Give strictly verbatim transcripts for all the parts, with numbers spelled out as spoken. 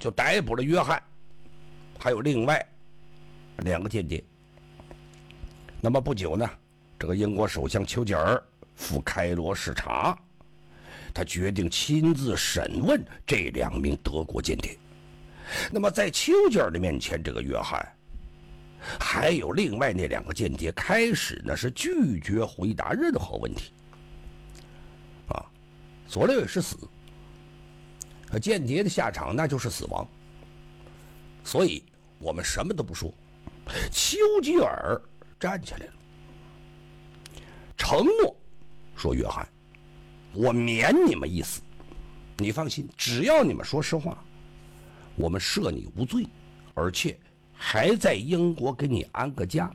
就逮捕了约翰，还有另外两个间谍。那么不久呢，这个英国首相丘吉尔赴开罗视察，他决定亲自审问这两名德国间谍。那么在丘吉尔的面前，这个约翰还有另外那两个间谍开始呢是拒绝回答任何问题啊，左右也是死，间谍的下场那就是死亡。所以我们什么都不说，丘吉尔站起来了，承诺说：“约翰，我免你们一死，你放心，只要你们说实话，我们赦你无罪，而且还在英国给你安个家，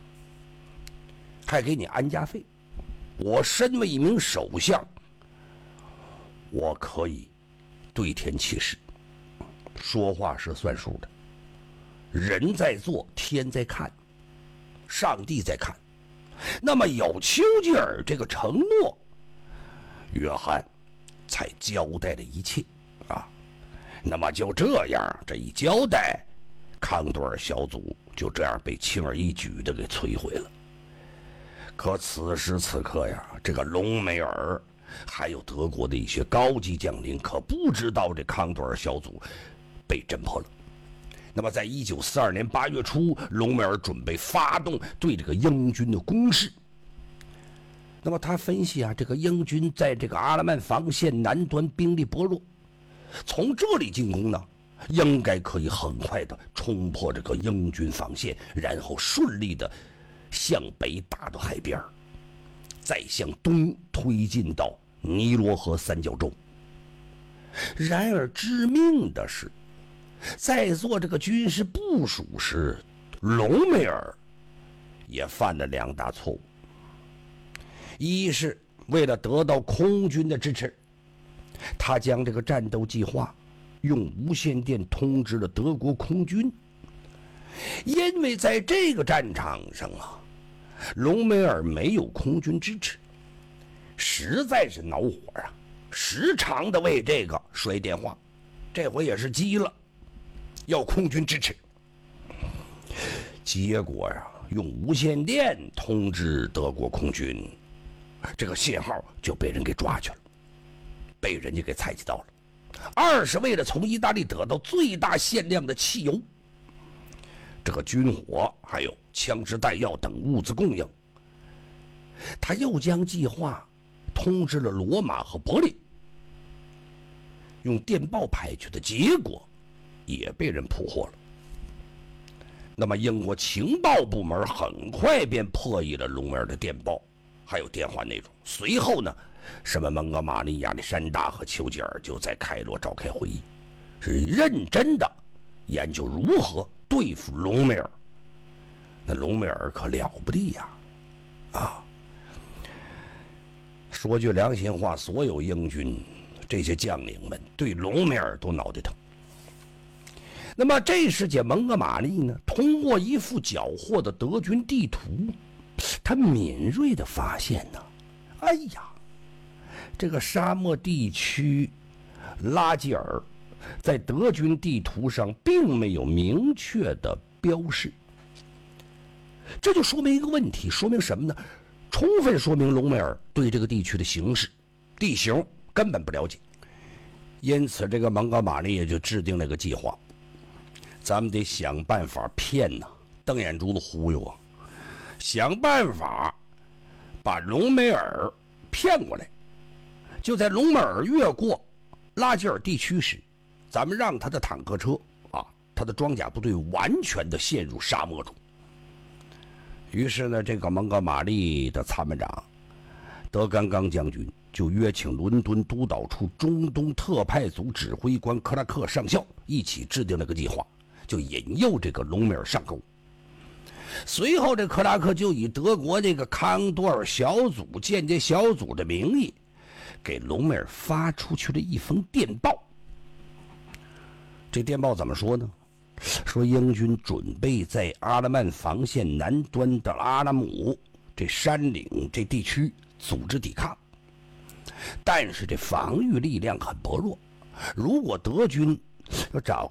还给你安家费。我身为一名首相，我可以对天起誓，说话是算数的，人在做，天在看，上帝在看。那么有丘吉尔这个承诺，约翰才交代了一切啊。那么就这样，这一交代，康多尔小组就这样被轻而易举的给摧毁了。可此时此刻呀，这个隆美尔还有德国的一些高级将领可不知道这康多尔小组被侦破了。那么在一九四二年八月初，隆美尔准备发动对这个英军的攻势。那么他分析啊，这个英军在这个阿拉曼防线南端兵力薄弱，从这里进攻呢，应该可以很快的冲破这个英军防线，然后顺利的向北打到海边，再向东推进到尼罗河三角洲。然而致命的是，在做这个军事部署时，隆美尔也犯了两大错误。一是为了得到空军的支持，他将这个战斗计划用无线电通知了德国空军。因为在这个战场上啊，隆美尔没有空军支持，实在是恼火啊，时常的为这个摔电话，这回也是急了，要空军支持。结果呀、啊，用无线电通知德国空军，这个信号就被人给抓去了，被人家给采集到了。二是为了从意大利得到最大限量的汽油，这个军火还有枪支弹药等物资供应，他又将计划通知了罗马和柏林，用电报派去的结果也被人捕获了。那么英国情报部门很快便破译了隆美尔的电报还有电话内容。随后呢，什么蒙哥马利、亚历山大和丘吉尔就在开罗召开会议，是认真的研究如何对付隆美尔。那隆美尔可了不得呀，啊！说句良心话，所有英军这些将领们对隆美尔都脑袋疼。那么这时节蒙哥马利呢，通过一幅缴获的德军地图，他敏锐地发现呢，哎呀，这个沙漠地区拉吉尔在德军地图上并没有明确的标示。这就说明一个问题，说明什么呢？充分说明隆美尔对这个地区的形势地形根本不了解。因此这个蒙哥马利也就制定了个计划，咱们得想办法骗呐，瞪眼珠子忽悠啊，想办法把隆美尔骗过来。就在隆美尔越过拉吉尔地区时，咱们让他的坦克车啊，他的装甲部队完全的陷入沙漠中。于是呢，这个蒙哥马利的参谋长德甘刚将军就约请伦敦督导处中东特派组指挥官克拉克上校一起制定了个计划，就引诱这个隆美尔上钩。随后这克拉克就以德国这个康多尔小组间谍小组的名义给隆美尔发出去了一封电报。这电报怎么说呢？说英军准备在阿拉曼防线南端的阿拉姆这山岭这地区组织抵抗，但是这防御力量很薄弱，如果德军要找